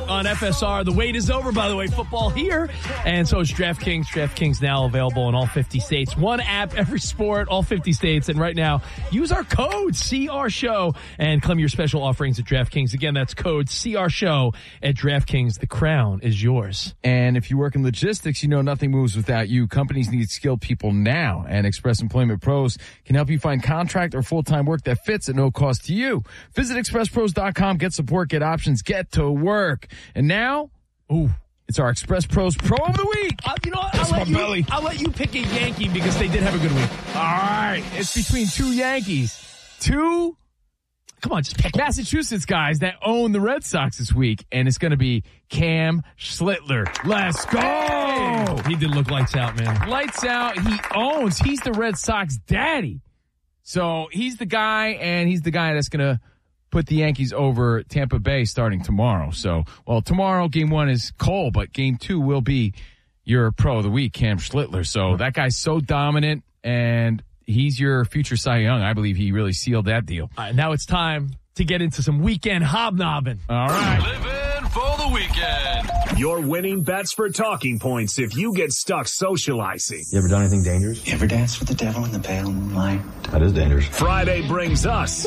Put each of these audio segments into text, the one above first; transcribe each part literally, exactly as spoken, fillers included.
on F S R. The wait is over, by the way. Football here. And so is DraftKings. DraftKings now available in all fifty states. One app, every sport, all fifty states. And right now, use our code C R Show and claim your special offerings at DraftKings. Again, that's code C R Show at DraftKings. The crown is yours. And if you work in logistics, you know nothing moves without you. Companies need skilled people now. And Express Employment Pros can help you find contract or full-time work that fits at no cost to you. Visit express pros dot com. Get support, get options, get to work. And now, ooh, it's our Express Pros Pro of the Week. Uh, you know what? I'll let you, belly. I'll let you pick a Yankee because they did have a good week. All right. It's between two Yankees. Two, come on, just pick Massachusetts guys that own the Red Sox this week. And it's going to be Cam Schlittler. Let's go. Hey. He did look lights out, man. Lights out. He owns. He's the Red Sox daddy. So he's the guy, and he's the guy that's going to put the Yankees over Tampa Bay starting tomorrow. So, well, tomorrow, game one is Cole, but game two will be your pro of the week, Cam Schlittler. So that guy's so dominant, and he's your future Cy Young. I believe he really sealed that deal. All right, now it's time to get into some weekend hobnobbing. All right. Living for the weekend. Your winning bets for talking points if you get stuck socializing. You ever done anything dangerous? You ever dance with the devil in the pale moonlight? That is dangerous. Friday brings us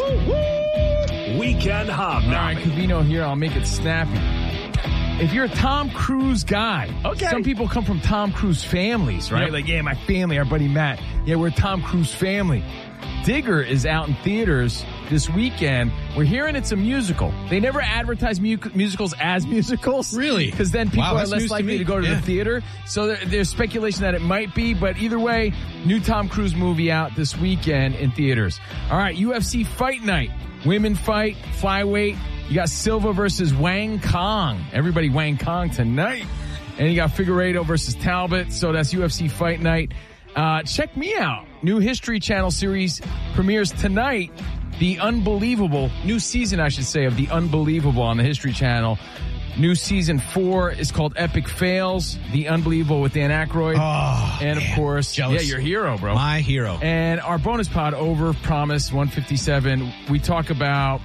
Weekend Hobnobbing. All right, Covino here. I'll make it snappy. If you're a Tom Cruise guy, okay. Some people come from Tom Cruise families, right? Yep. Like, yeah, my family, our buddy Matt. Yeah, we're a Tom Cruise family. Digger is out in theaters this weekend. We're hearing it's a musical. They never advertise mu- musicals as musicals. Really? Because then people wow, are less likely to, to go to yeah. the theater. So there, there's speculation that it might be. But either way, new Tom Cruise movie out this weekend in theaters. All right, U F C Fight Night. Women fight, flyweight. You got Silva versus Wang Kong. Everybody Wang Kong tonight. And you got Figueiredo versus Talbot. So that's U F C Fight Night. Uh, check me out. New History Channel series premieres tonight. The Unbelievable, new season, I should say, of The Unbelievable on the History Channel. New season four is called Epic Fails. The Unbelievable with Dan Aykroyd. Oh, and of man. course, Jealous. yeah, your hero, bro. My hero. And our bonus pod over, Promise, one fifty-seven. We talk about,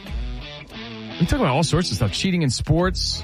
we talk about all sorts of stuff. Cheating in sports.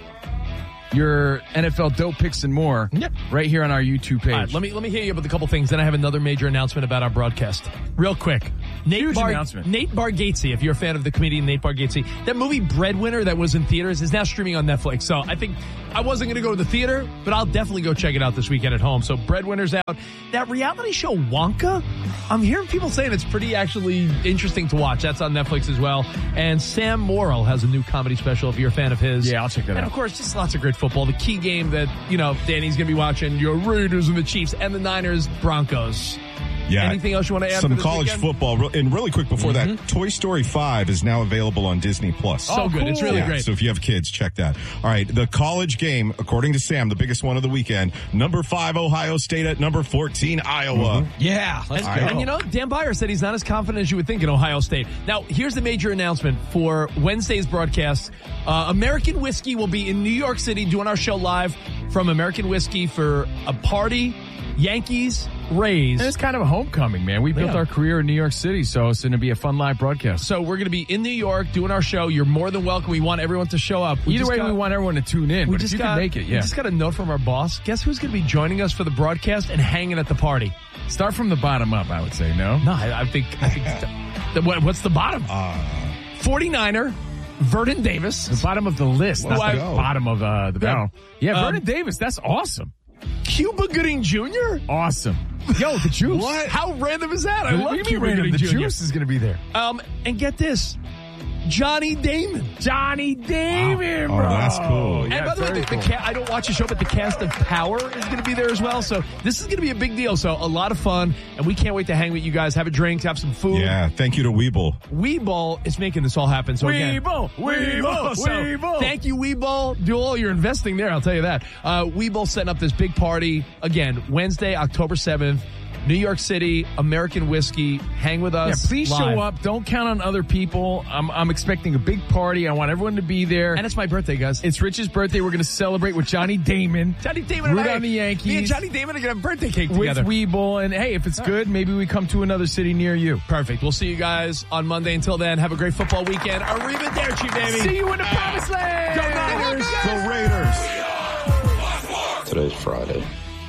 Your N F L dope picks and more. Yep. Right here on our YouTube page. All right, let me let me hit you up with a couple things. Then I have another major announcement about our broadcast. Real quick. Nate Huge Bar- announcement. Nate Bargatze, if you're a fan of the comedian Nate Bargatze, that movie Breadwinner that was in theaters is now streaming on Netflix. So I think I wasn't going to go to the theater, but I'll definitely go check it out this weekend at home. So Breadwinner's out. That reality show Wonka, I'm hearing people saying it's pretty actually interesting to watch. That's on Netflix as well. And Sam Morrill has a new comedy special if you're a fan of his. Yeah, I'll check that and out. And of course, just lots of great football. The key game that, you know, Danny's going to be watching, your Raiders and the Chiefs and the Niners Broncos. Yeah. Anything else you want to add? Some for this college weekend? football. And really quick before Mm-hmm. that, Toy Story five is now available on Disney Plus. So good. It's really Yeah, great. So if you have kids, check that. All right. The college game, according to Sam, the biggest one of the weekend. Number five, Ohio State at number fourteen, Iowa. Yeah, let's and, go. And you know, Dan Byer said he's not as confident as you would think in Ohio State. Now, here's the major announcement for Wednesday's broadcast. Uh, American Whiskey will be in New York City doing our show live from American Whiskey for a party. Yankees, Rays. And it's kind of a homecoming, man. We built Yeah. our career in New York City, so it's going to be a fun live broadcast. So we're going to be in New York doing our show. You're more than welcome. We want everyone to show up. We Either just way, got, we want everyone to tune in. we But just if you got, can make it, yeah. We just got a note from our boss. Guess who's going to be joining us for the broadcast and hanging at the party? Start from the bottom up, I would say, no? No, I, I think, I think the, what, what's the bottom? Uh, forty-niner, Vernon Davis. The bottom of the list, not I- the bottom of uh, the Yeah. barrel. Yeah, Um, Vernon Davis, that's awesome. Cuba Gooding Junior? Awesome. Yo, the juice. What? How random is that? I What love do you mean Cuba random? Gooding The Junior juice is going to be there. Um, and get this, Johnny Damon. Johnny Damon, Wow. bro. Oh, that's cool. Yeah, And by the way, very the, the cool. ca- I don't watch the show, but the cast of Power is going to be there as well. So this is going to be a big deal. So a lot of fun, and we can't wait to hang with you guys, have a drink, have some food. yeah. Thank you to Weeble. Weeball is making this all happen. So again, Weeble, Weeble, So, Weeble. thank you, Weeball. Do all your investing there, I'll tell you that. Uh, Weeball setting up this big party again Wednesday, October seventh. New York City, American Whiskey. Hang with Yeah, us. please live. show up. Don't count on other people. I'm, I'm expecting a big party. I want everyone to be there. And it's my birthday, guys. It's Rich's birthday. We're going to celebrate with Johnny Damon. Johnny Damon and Root I, on the Yankees. Me and Johnny Damon are going to have birthday cake with together. Weeble. And hey, if it's good, maybe we come to another city near you. Perfect. We'll see you guys on Monday. Until then, have a great football weekend. Arrivederci, baby. See you in the promised land. Go Niners. Go Raiders. was Friday.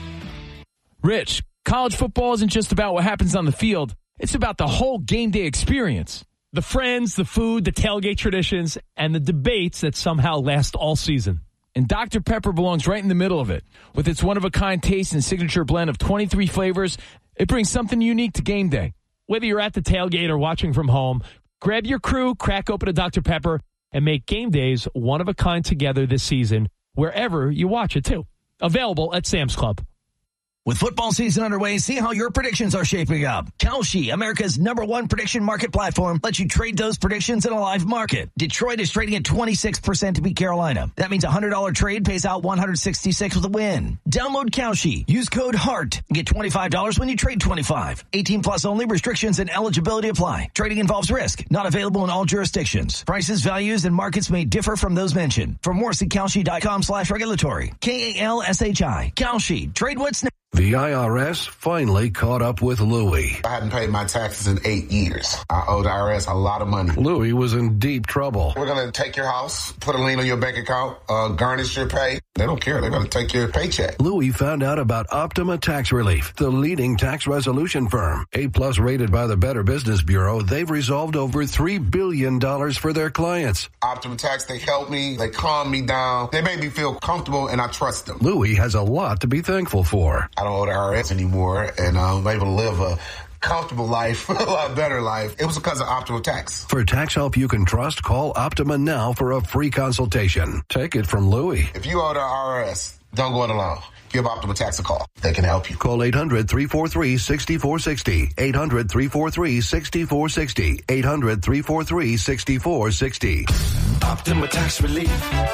Rich, college football isn't just about what happens on the field. It's about the whole game day experience. The friends, the food, the tailgate traditions, and the debates that somehow last all season. And Doctor Pepper belongs right in the middle of it. With its one-of-a-kind taste and signature blend of twenty-three flavors, it brings something unique to game day. Whether you're at the tailgate or watching from home, grab your crew, crack open a Doctor Pepper, and make game days one-of-a-kind together this season, wherever you watch it, too. Available at Sam's Club. With football season underway, see how your predictions are shaping up. Kalshi, America's number one prediction market platform, lets you trade those predictions in a live market. Detroit is trading at twenty-six percent to beat Carolina. That means a one hundred dollars trade pays out one hundred sixty-six with a win. Download Kalshi. Use code HEART and get twenty-five dollars when you trade twenty-five. eighteen plus only. Restrictions and eligibility apply. Trading involves risk. Not available in all jurisdictions. Prices, values, and markets may differ from those mentioned. For more, see Kalshi.com slash regulatory. K A L S H I. Kalshi. Trade what's next. The I R S finally caught up with Louie. I hadn't paid my taxes in eight years. I owe the I R S a lot of money. Louie was in deep trouble. We're going to take your house, put a lien on your bank account, uh, garnish your pay. They don't care. They're going to take your paycheck. Louie found out about Optima Tax Relief, the leading tax resolution firm. A-plus rated by the Better Business Bureau, they've resolved over three billion dollars for their clients. Optima Tax, they help me. They calm me down. They make me feel comfortable, and I trust them. Louie has a lot to be thankful for. I don't owe the I R S anymore, and I'm able to live a comfortable life, a lot better life. It was because of Optima Tax. For tax help you can trust, call Optima now for a free consultation. Take it from Louie. If you owe the I R S, don't go it alone. Give Optima Tax a call. They can help you. Call eight hundred, three four three, six four six zero. eight hundred, three four three, six four six zero. eight hundred, three four three, six four six zero. Optima Tax Relief.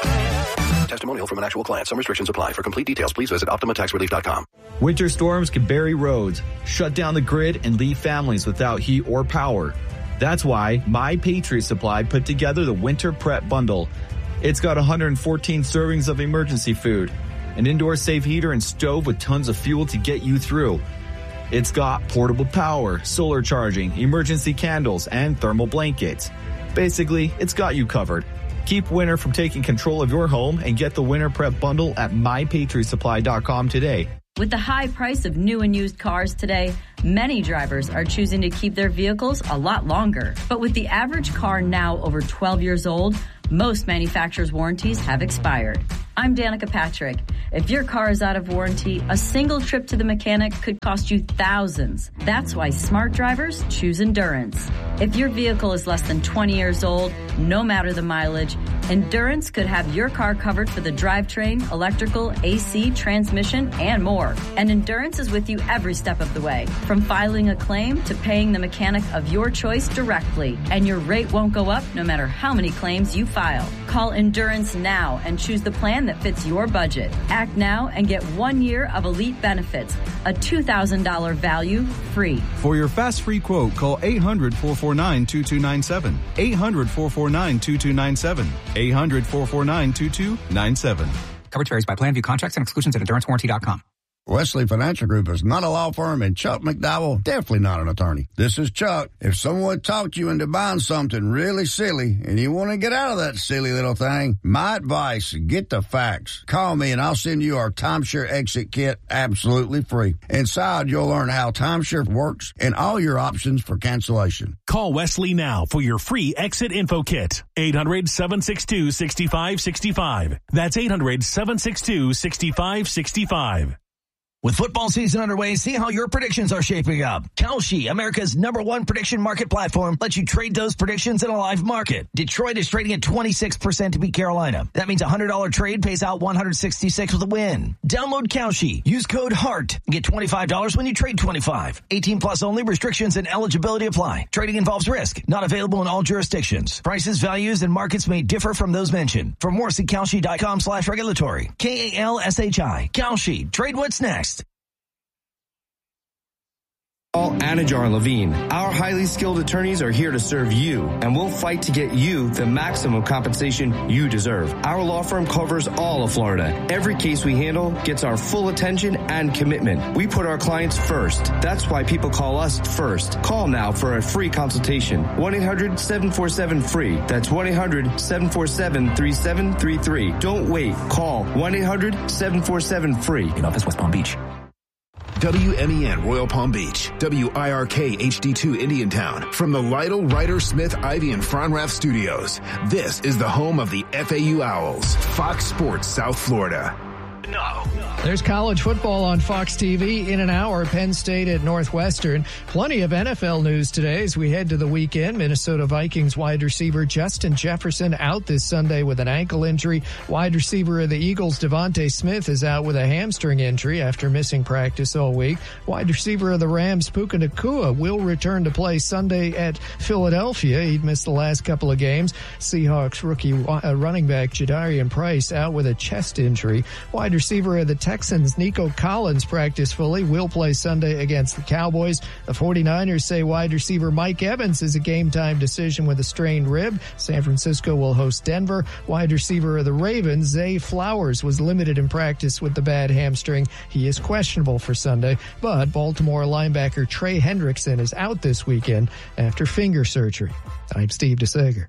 Testimonial from an actual client. Some restrictions apply. For complete details, please visit Optima Tax Relief dot com. Winter storms can bury roads, shut down the grid, and leave families without heat or power. That's why My Patriot Supply put together the Winter Prep Bundle. It's got one hundred fourteen servings of emergency food, an indoor safe heater and stove with tons of fuel to get you through. It's got portable power, solar charging, emergency candles, and thermal blankets. Basically, it's got you covered. Keep winter from taking control of your home and get the Winter Prep Bundle at My Patriot Supply dot com today. With the high price of new and used cars today, many drivers are choosing to keep their vehicles a lot longer. But with the average car now over twelve years old, most manufacturers' warranties have expired. I'm Danica Patrick. If your car is out of warranty, a single trip to the mechanic could cost you thousands. That's why smart drivers choose Endurance. If your vehicle is less than twenty years old, no matter the mileage, Endurance could have your car covered for the drivetrain, electrical, A C, transmission, and more. And Endurance is with you every step of the way, from filing a claim to paying the mechanic of your choice directly. And your rate won't go up no matter how many claims you file. Call Endurance now and choose the plan that fits your budget. Act now and get one year of elite benefits, a two thousand dollars value free. For your fast free quote, call eight hundred, four four nine, two two nine seven. eight hundred, four four nine, two two nine seven. eight hundred, four four nine, two two nine seven. Coverage varies by plan. View contracts and exclusions at endurance warranty dot com. Wesley Financial Group is not a law firm, and Chuck McDowell definitely not an attorney. This is Chuck. If someone talked you into buying something really silly and you want to get out of that silly little thing, my advice, get the facts. Call me and I'll send you our timeshare exit kit absolutely free. Inside, you'll learn how timeshare works and all your options for cancellation. Call Wesley now for your free exit info kit. eight hundred, seven six two, six five six five. That's eight hundred, seven six two, six five six five. With football season underway, see how your predictions are shaping up. Kalshi, America's number one prediction market platform, lets you trade those predictions in a live market. Detroit is trading at twenty-six percent to beat Carolina. That means a one hundred dollars trade pays out one hundred sixty-six with a win. Download Kalshi. Use code HEART and get twenty-five dollars when you trade twenty-five. eighteen plus only. Restrictions and eligibility apply. Trading involves risk. Not available in all jurisdictions. Prices, values, and markets may differ from those mentioned. For more, see Kalshi.com slash regulatory. K A L S H I. Kalshi. Trade what's next. Anajar Levine. Our highly skilled attorneys are here to serve you, and we'll fight to get you the maximum compensation you deserve. Our law firm covers all of Florida. Every case we handle gets our full attention and commitment. We put our clients first. That's why people call us first. Call now for a free consultation. one eight hundred seven four seven free. That's one eight hundred seven four seven three seven three three. Don't wait. Call one eight hundred seven four seven free. In office, West Palm Beach. W M E N Royal Palm Beach, W I R K H D two Indiantown. From the Lytle, Ryder, Smith, Ivy, and Fronrath studios, this is the home of the F A U Owls, Fox Sports South Florida. No. There's college football on Fox T V in an hour. Penn State at Northwestern. Plenty of N F L news today as we head to the weekend. Minnesota Vikings wide receiver Justin Jefferson out this Sunday with an ankle injury. Wide receiver of the Eagles Devontae Smith is out with a hamstring injury after missing practice all week. Wide receiver of the Rams Puka Nacua will return to play Sunday at Philadelphia. He'd missed the last couple of games. Seahawks rookie uh, running back Jadarian Price out with a chest injury. Wide receiver of the Texans Nico Collins practiced fully, will play Sunday against the Cowboys. The 49ers say wide receiver Mike Evans is a game-time decision with a strained rib. San Francisco will host Denver. Wide receiver of the Ravens Zay Flowers was limited in practice with the bad hamstring. He is questionable for Sunday, but Baltimore linebacker Trey Hendrickson is out this weekend after finger surgery. I'm Steve DeSager.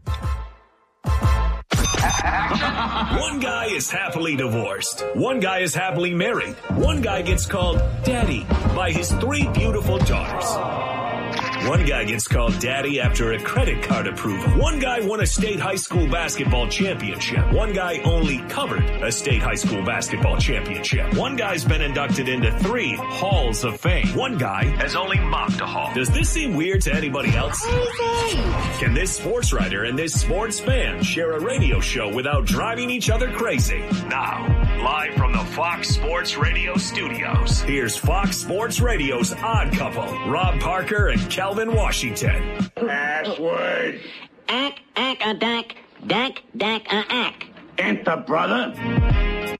One guy is happily divorced. One guy is happily married. One guy gets called daddy by his three beautiful daughters. One guy gets called daddy after a credit card approval. One guy won a state high school basketball championship. One guy only covered a state high school basketball championship. One guy's been inducted into three halls of fame. One guy has only mocked a hall. Does this seem weird to anybody else? Can this sports writer and this sports fan share a radio show without driving each other crazy? Now, live from the Fox Sports Radio studios, here's Fox Sports Radio's odd couple, Rob Parker and Calvin Washington. Password. Ack, ack, a dack, dack, dack, a ack. Enter, brother.